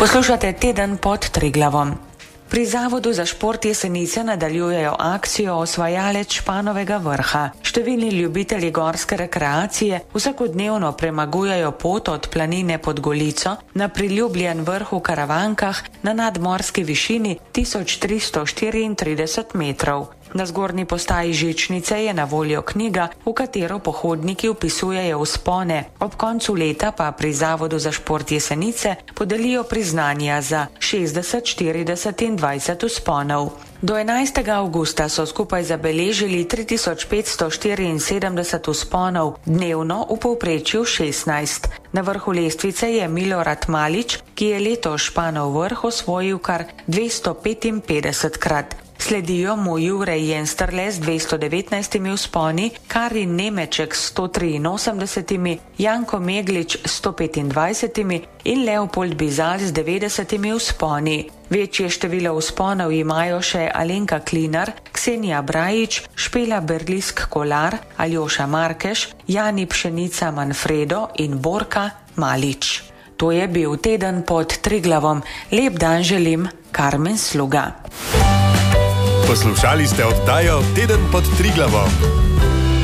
Poslušate teden pod Triglavom. Pri Zavodu za šport Jesenice nadaljujejo akcijo Osvajalec Španovega vrha. Številni ljubitelji gorske rekreacije vsakodnevno premagujejo pot od planine pod Golico na priljubljen vrh v Karavankah na nadmorski višini 1334 metrov. Na zgornji postaji žičnice je na voljo knjiga, v katero pohodniki vpisujejo vzpone. Ob koncu leta pa pri Zavodu za šport Jesenice podelijo priznanja za 60, 40 in 20 vzponov. Do 11. avgusta so skupaj zabeležili 3574 vzponov, dnevno v povprečju 16. Na vrhu lestvice je Milorad Malić, ki je letos Španov vrh osvojil kar 255-krat. Sledijo mu Jure Jensterle z 219 vzponi, Karin Nemeček s 183, Janko Meglič s 125 in Leopold Bizal z 90 vzponi. Večje število vzponov imajo še Alenka Klinar, Ksenija Brajič, Špela Berlisk Kolar, Aljoša Markeš, Jani Pšenica Manfredo in Borka Malić. To je bil teden pod Triglavom. Lep dan želim, Karmen Sluga. Poslušali ste oddajo Teden pod Triglavom.